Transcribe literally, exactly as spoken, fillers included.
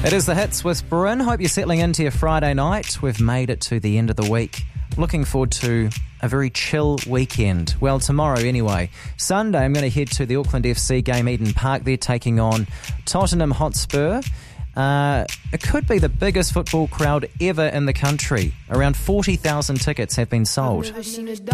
It is the hits with Bryn. Hope you're settling into your Friday night. We've made it to the end of the week. Looking forward to a very chill weekend. Well, tomorrow anyway. Sunday, I'm going to head to the Auckland F C game, Eden Park. They're taking on Tottenham Hotspur. Uh, it could be the biggest football crowd ever in the country. Around forty thousand tickets have been sold.